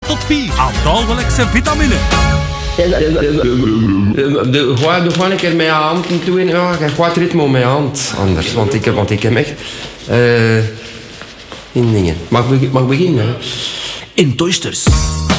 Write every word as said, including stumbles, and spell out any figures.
tot vier aan dagelijkse vitamine. Ga gewoon een keer met je hand doen. Ja, ga het ritme met je hand anders. Want ik heb, want ik heb echt... Uh, in dingen. Mag ik mag beginnen? In Toysters.